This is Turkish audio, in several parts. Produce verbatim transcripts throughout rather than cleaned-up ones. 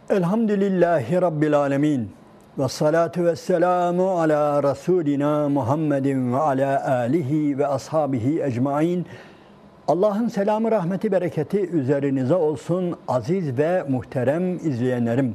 Elhamdülillahi Rabbil alemin. Ve salatu ve selamu ala Resulina Muhammedin ve ala alihi ve ashabihi ecmain. Allah'ın selamı, rahmeti, bereketi üzerinize olsun aziz ve muhterem izleyenlerim.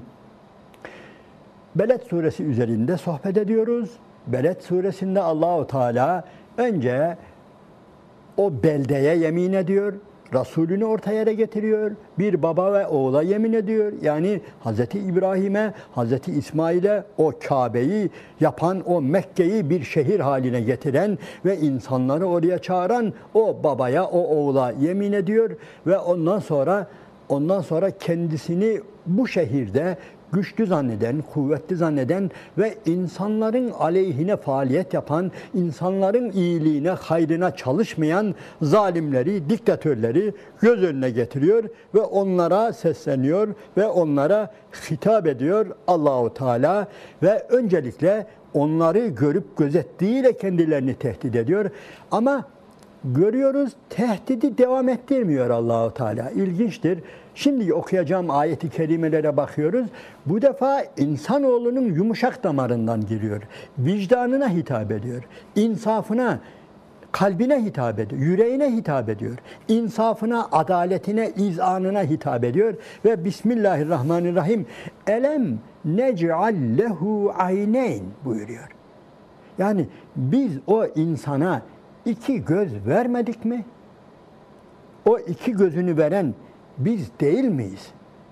Beled suresi üzerinde sohbet ediyoruz. Beled suresinde Allahu Teala önce o beldeye yemin ediyor. Resulünü orta yere getiriyor. Bir baba ve oğula yemin ediyor. Yani Hazreti İbrahim'e, Hazreti İsmail'e o Kabe'yi yapan, o Mekke'yi bir şehir haline getiren ve insanları oraya çağıran o babaya, o oğula yemin ediyor ve ondan sonra ondan sonra kendisini bu şehirde güçlü zanneden, kuvvetli zanneden ve insanların aleyhine faaliyet yapan, insanların iyiliğine, hayrına çalışmayan zalimleri, diktatörleri göz önüne getiriyor ve onlara sesleniyor ve onlara hitap ediyor Allahu Teala ve öncelikle onları görüp gözettiğiyle kendilerini tehdit ediyor. Ama görüyoruz, tehdidi devam ettirmiyor Allahu Teala. İlginçtir. Şimdi okuyacağım ayeti kerimelere bakıyoruz. Bu defa insanoğlunun yumuşak damarından giriyor. Vicdanına hitap ediyor. İnsafına, kalbine hitap ediyor. Yüreğine hitap ediyor. İnsafına, adaletine, izanına hitap ediyor. Ve Bismillahirrahmanirrahim. Elem nec'al lehu ayneyn buyuruyor. Yani biz o insana iki göz vermedik mi? O iki gözünü veren biz değil miyiz?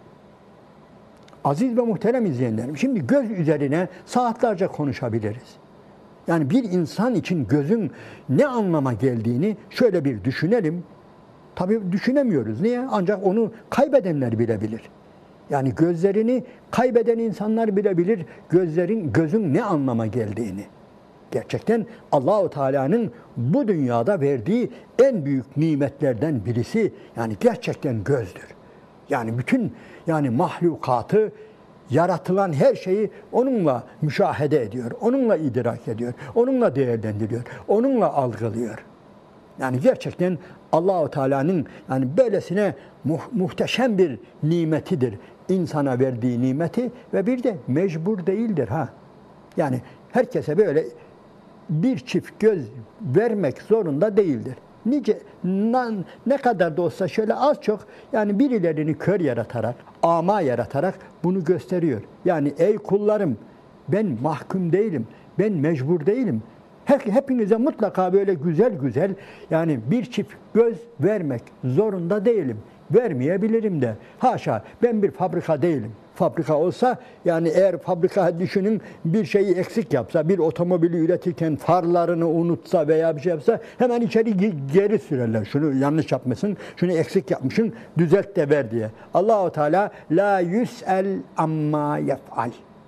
Aziz ve muhterem izleyenlerim, şimdi göz üzerine saatlerce konuşabiliriz. Yani bir insan için gözün ne anlama geldiğini şöyle bir düşünelim. Tabii düşünemiyoruz. Niye? Ancak onu kaybedenler bilebilir. Yani gözlerini kaybeden insanlar bilebilir gözlerin, gözün ne anlama geldiğini. Gerçekten Allahu Teala'nın bu dünyada verdiği en büyük nimetlerden birisi yani gerçekten gözdür. Yani bütün yani mahlukatı, yaratılan her şeyi onunla müşahede ediyor, onunla idrak ediyor, onunla değerlendiriyor, onunla algılıyor. Yani gerçekten Allahu Teala'nın yani böylesine mu muhteşem bir nimetidir insana verdiği nimeti ve bir de mecbur değildir ha. Yani herkese böyle bir çift göz vermek zorunda değildir. Nice, ne kadar da olsa şöyle az çok yani birilerini kör yaratarak, ama yaratarak bunu gösteriyor. Yani ey kullarım ben mahkum değilim, ben mecbur değilim. Hepinize mutlaka böyle güzel güzel yani bir çift göz vermek zorunda değilim. Vermeyebilirim de. Haşa ben bir fabrika değilim. Fabrika olsa yani eğer fabrika düşünün bir şeyi eksik yapsa, bir otomobili üretirken farlarını unutsa veya bir şey yapsa hemen içeri geri sürerler. Şunu yanlış yapmışsın, şunu eksik yapmışsın, düzelt de ver diye. Allahu Teala la yus'el amma yef'al.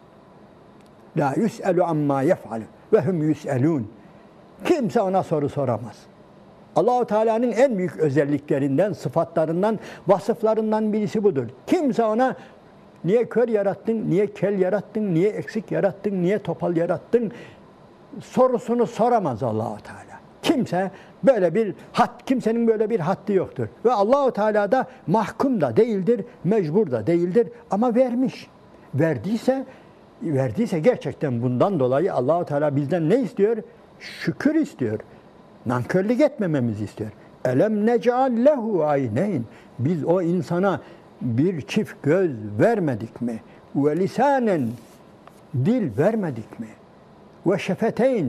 La yus'elu amma yef'al ve hum yus'elun. Kimse ona soru soramaz. Allahu Teala'nın en büyük özelliklerinden, sıfatlarından, vasıflarından birisi budur. Kimse ona niye kör yarattın, niye kel yarattın, niye eksik yarattın, niye topal yarattın sorusunu soramaz Allahu Teala. Kimse böyle bir had, kimsenin böyle bir haddi yoktur. Ve Allahu Teala da mahkum da değildir, mecbur da değildir ama vermiş. Verdiyse, verdiyse gerçekten bundan dolayı Allahu Teala bizden ne istiyor? Şükür istiyor. Nankörlük etmememizi istiyor. Elem nec'al lehu ayneyn. Biz o insana bir çift göz vermedik mi? Ve lisanen dil vermedik mi? Ve şefeteyn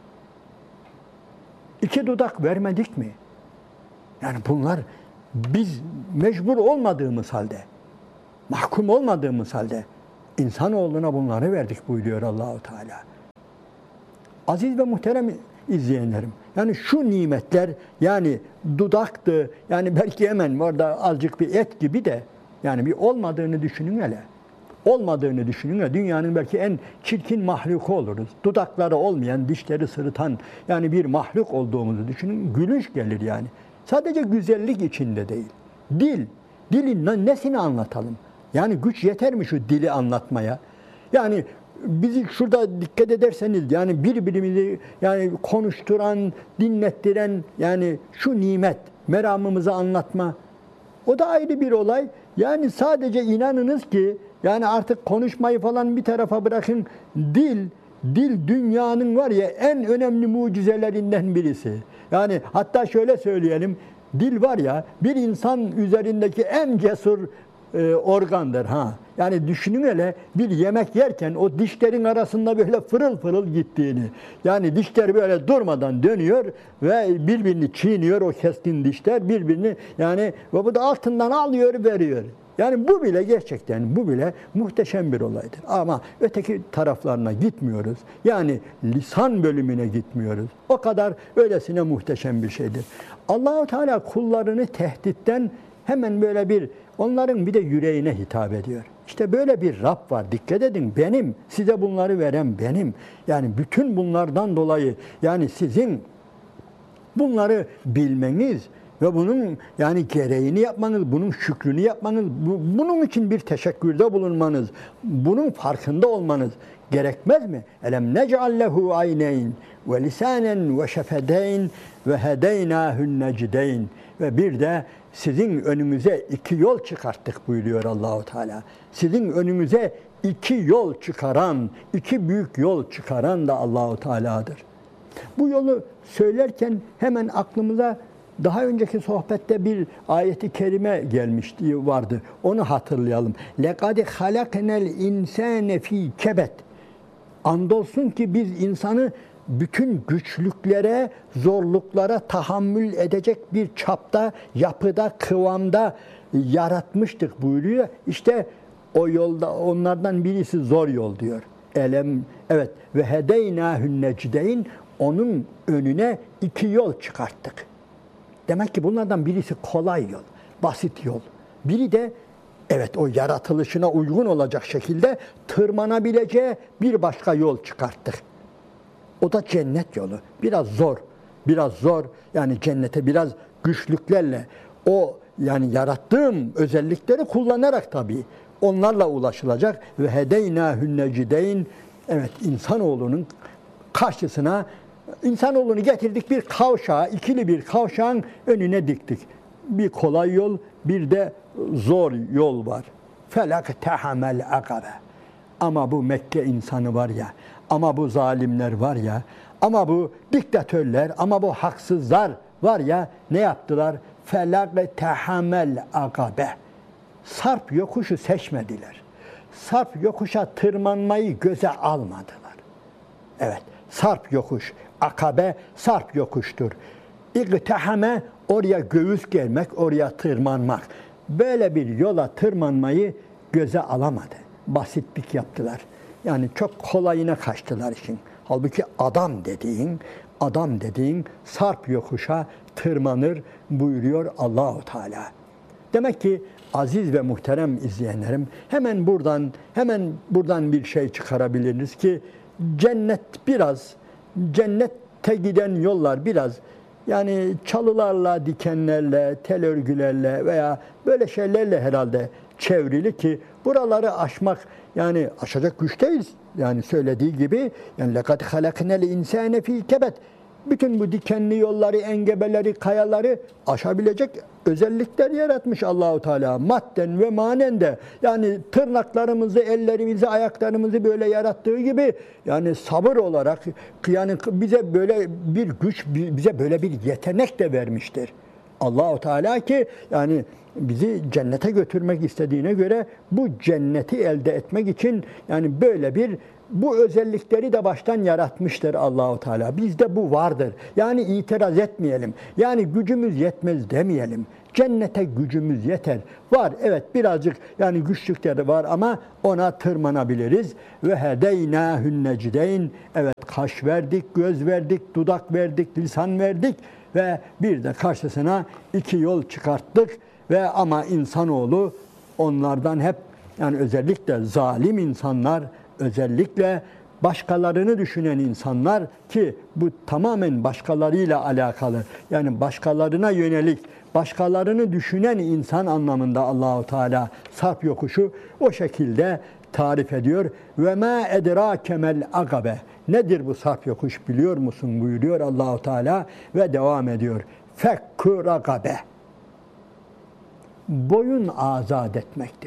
iki dudak vermedik mi? Yani bunlar biz mecbur olmadığımız halde, mahkum olmadığımız halde insanoğluna bunları verdik buyuruyor Allahu Teala. Aziz ve muhterem izleyenlerim. Yani şu nimetler yani dudaktı, yani belki hemen orada azıcık bir et gibi de yani bir olmadığını düşünün hele. Olmadığını düşünün hele. Dünyanın belki en çirkin mahluku oluruz. Dudakları olmayan, dişleri sırıtan yani bir mahluk olduğumuzu düşünün. Gülünç gelir yani. Sadece güzellik içinde değil. Dil. Dilin nesini anlatalım? Yani güç yeter mi şu dili anlatmaya? Yani bizi şurada dikkat ederseniz yani birbirimizi yani konuşturan, dinlettiren yani şu nimet, meramımızı anlatma o da ayrı bir olay. Yani sadece inanınız ki yani artık konuşmayı falan bir tarafa bırakın. Dil, dil dünyanın var ya en önemli mucizelerinden birisi. Yani hatta şöyle söyleyelim. Dil var ya bir insan üzerindeki en cesur e, organdır ha. Yani düşünün hele bir yemek yerken o dişlerin arasında böyle fırıl fırıl gittiğini. Yani dişler böyle durmadan dönüyor ve birbirini çiğniyor o keskin dişler birbirini yani ve bu da altından alıyor veriyor. Yani bu bile gerçekten bu bile muhteşem bir olaydır. Ama öteki taraflarına gitmiyoruz. Yani lisan bölümüne gitmiyoruz. O kadar öylesine muhteşem bir şeydir. Allah-u Teala kullarını tehditten hemen böyle bir onların bir de yüreğine hitap ediyor. İşte böyle bir Rab var. Dikkat edin benim. Size bunları veren benim. Yani bütün bunlardan dolayı yani sizin bunları bilmeniz ve bunun yani gereğini yapmanız, bunun şükrünü yapmanız, bu, bunun için bir teşekkürde bulunmanız, bunun farkında olmanız gerekmez mi? Elem nec'al lehu ayneyn ve lisanen ve şefedeyn ve hedeynâhün necdeyn ve bir de sizin önünüze iki yol çıkarttık buyuruyor Allahu Teala. Sizin önünüze iki yol çıkaran, iki büyük yol çıkaran da Allahu Teala'dır. Bu yolu söylerken hemen aklımıza daha önceki sohbette bir ayeti kerime gelmişti vardı. Onu hatırlayalım. لَقَدْ خَلَقْنَا الْاِنْسَانَ ف۪ي كَبَتٍ Andolsun ki biz insanı bütün güçlüklere, zorluklara tahammül edecek bir çapta, yapıda, kıvamda yaratmıştık buyuruyor. İşte o yolda onlardan birisi zor yol diyor. Elem evet ve hedeynâhün necdeyn onun önüne iki yol çıkarttık. Demek ki bunlardan birisi kolay yol, basit yol. Biri de evet o yaratılışına uygun olacak şekilde tırmanabileceği bir başka yol çıkarttık. O da cennet yolu. Biraz zor, biraz zor. Yani cennete biraz güçlüklerle o yani yarattığım özellikleri kullanarak tabii onlarla ulaşılacak ve hedeynâhün necdeyn evet insanoğlunun karşısına insanoğlunu getirdik bir kavşağa, ikili bir kavşağın önüne diktik. Bir kolay yol, bir de zor yol var. Felak tehamel akabe. Ama bu Mekke insanı var ya, ama bu zalimler var ya, ama bu diktatörler, ama bu haksızlar var ya ne yaptılar? Felak tehamel akabe. Sarp yokuşu seçmediler. Sarp yokuşa tırmanmayı göze almadılar. Evet, sarp yokuş, akabe sarp yokuştur. İgtehame oraya göğüs germek, oraya tırmanmak. Böyle bir yola tırmanmayı göze alamadı. Basitlik yaptılar. Yani çok kolayına kaçtılar işin. Halbuki adam dediğin, adam dediğin sarp yokuşa tırmanır buyuruyor Allahu Teala. Demek ki aziz ve muhterem izleyenlerim hemen buradan hemen buradan bir şey çıkarabiliriz ki cennet biraz cennette giden yollar biraz yani çalılarla, dikenlerle, tel örgülerle veya böyle şeylerle herhalde çevrili ki buraları aşmak yani aşacak güçteyiz. Yani söylediği gibi yani lekad halaknel insane fi kebet. Bütün bu dikenli yolları, engebeleri, kayaları aşabilecek özellikler yaratmış Allahu Teala. Madden ve manen de yani tırnaklarımızı, ellerimizi, ayaklarımızı böyle yarattığı gibi yani sabır olarak yani bize böyle bir güç, bize böyle bir yetenek de vermiştir. Allahu Teala ki yani bizi cennete götürmek istediğine göre bu cenneti elde etmek için yani böyle bir bu özellikleri de baştan yaratmıştır Allahu Teala. Bizde bu vardır. Yani itiraz etmeyelim. Yani gücümüz yetmez demeyelim. Cennete gücümüz yeter. Var evet birazcık yani güçlükleri var ama ona tırmanabiliriz. Ve hedeynâhün necdeyn. Evet kaş verdik, göz verdik, dudak verdik, lisan verdik ve bir de karşısına iki yol çıkarttık ve ama insanoğlu onlardan hep yani özellikle zalim insanlar, özellikle başkalarını düşünen insanlar ki bu tamamen başkalarıyla alakalı. Yani başkalarına yönelik, başkalarını düşünen insan anlamında Allahu Teala sarp yokuşu o şekilde tarif ediyor. Ve ma edrakemel agabe. Nedir bu sarp yokuş biliyor musun buyuruyor Allahu Teala ve devam ediyor. Fekku ragabe. boyun azat etmektir.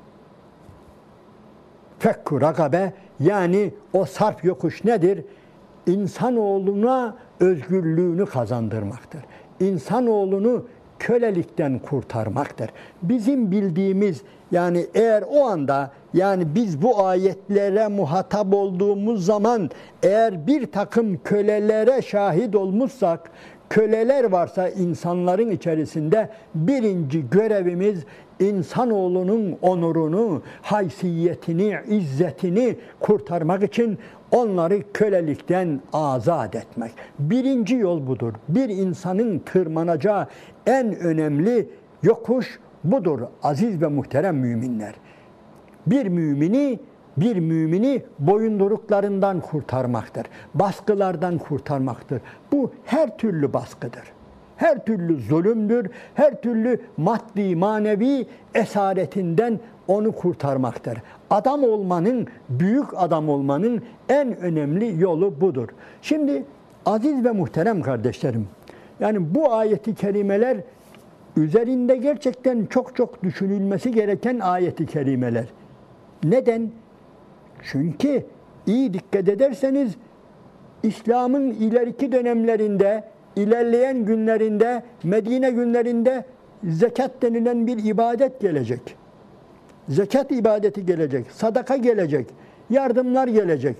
Fekku rakabe, yani o sarf yokuş nedir? İnsanoğluna özgürlüğünü kazandırmaktır. İnsanoğlunu kölelikten kurtarmaktır. Bizim bildiğimiz, yani eğer o anda, yani biz bu ayetlere muhatap olduğumuz zaman eğer bir takım kölelere şahit olmuşsak, köleler varsa insanların içerisinde birinci görevimiz insanoğlunun onurunu, haysiyetini, izzetini kurtarmak için onları kölelikten azat etmek. Birinci yol budur. Bir insanın tırmanacağı en önemli yokuş budur aziz ve muhterem müminler. Bir mümini bir mümini boyunduruklarından kurtarmaktır. Baskılardan kurtarmaktır. Bu her türlü baskıdır. Her türlü zulümdür. Her türlü maddi, manevi esaretinden onu kurtarmaktır. Adam olmanın, büyük adam olmanın en önemli yolu budur. Şimdi aziz ve muhterem kardeşlerim, yani bu ayeti kerimeler üzerinde gerçekten çok çok düşünülmesi gereken ayeti kerimeler. Neden? Çünkü iyi dikkat ederseniz İslam'ın ileriki dönemlerinde, ilerleyen günlerinde, Medine günlerinde zekat denilen bir ibadet gelecek. Zekat ibadeti gelecek, sadaka gelecek, yardımlar gelecek.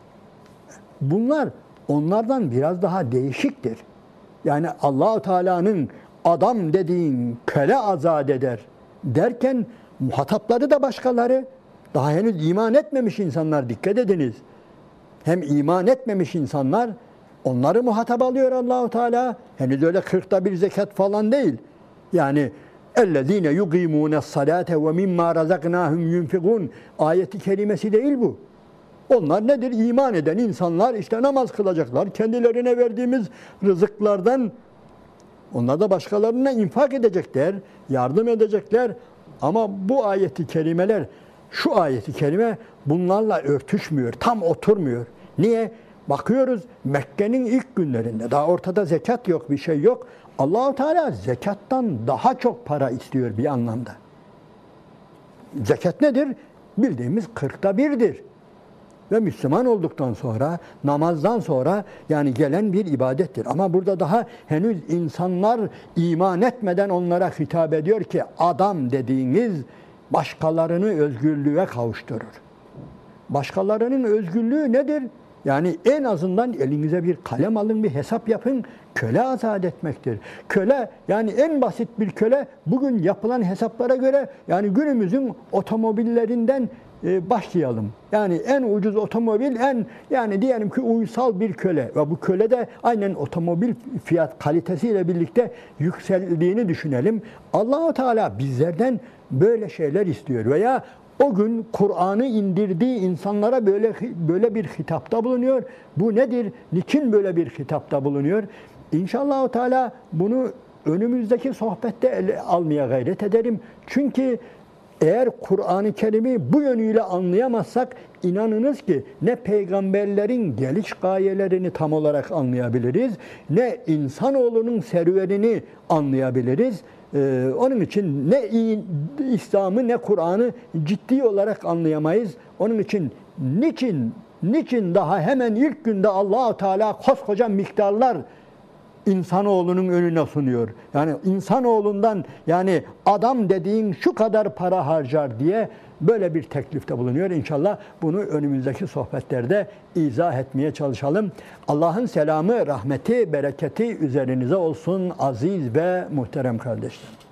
Bunlar onlardan biraz daha değişiktir. Yani Allah-u Teala'nın adam dediğin köle azat eder derken muhatapları da başkaları. Daha henüz iman etmemiş insanlar, dikkat ediniz. Hem iman etmemiş insanlar, onları muhatap alıyor Allah-u Teala. Henüz öyle kırkta bir zekat falan değil. Yani اَلَّذ۪ينَ يُقِيمُونَ الصَّلَاةَ وَمِمَّا رَزَقْنَاهُمْ يُنْفِقُونَ ayeti kerimesi değil bu. Onlar nedir? İman eden insanlar işte namaz kılacaklar. Kendilerine verdiğimiz rızıklardan onlar da başkalarına infak edecekler, yardım edecekler. Ama bu ayeti kerimeler, şu ayeti kerime bunlarla örtüşmüyor, tam oturmuyor. Niye? Bakıyoruz Mekke'nin ilk günlerinde, daha ortada zekat yok, bir şey yok. Allah-u Teala zekattan daha çok para istiyor bir anlamda. Zekat nedir? Bildiğimiz kırkta birdir. Ve Müslüman olduktan sonra, namazdan sonra yani gelen bir ibadettir. Ama burada daha henüz insanlar iman etmeden onlara hitap ediyor ki adam dediğiniz başkalarını özgürlüğe kavuşturur. Başkalarının özgürlüğü nedir? Yani en azından elinize bir kalem alın, bir hesap yapın. Köle azat etmektir. Köle, yani en basit bir köle bugün yapılan hesaplara göre yani günümüzün otomobillerinden e, başlayalım. Yani en ucuz otomobil, en yani diyelim ki uysal bir köle ve bu köle de aynen otomobil fiyat kalitesiyle birlikte yükseldiğini düşünelim. Allah-u Teala bizlerden böyle şeyler istiyor veya o gün Kur'an'ı indirdiği insanlara böyle böyle bir hitapta bulunuyor. Bu nedir? Niçin böyle bir hitapta bulunuyor? İnşallah Teala bunu önümüzdeki sohbette ele almaya gayret ederim. Çünkü eğer Kur'an-ı Kerim'i bu yönüyle anlayamazsak inanınız ki ne peygamberlerin geliş gayelerini tam olarak anlayabiliriz, ne insanoğlunun serüvenini anlayabiliriz. Ee, onun için ne İslam'ı ne Kur'an'ı ciddi olarak anlayamayız. Onun için niçin niçin daha hemen ilk günde Allah-u Teala koskoca miktarlar insanoğlunun önüne sunuyor. Yani insanoğlundan yani adam dediğin şu kadar para harcar diye böyle bir teklifte bulunuyor. İnşallah bunu önümüzdeki sohbetlerde izah etmeye çalışalım. Allah'ın selamı, rahmeti, bereketi üzerinize olsun aziz ve muhterem kardeşlerim.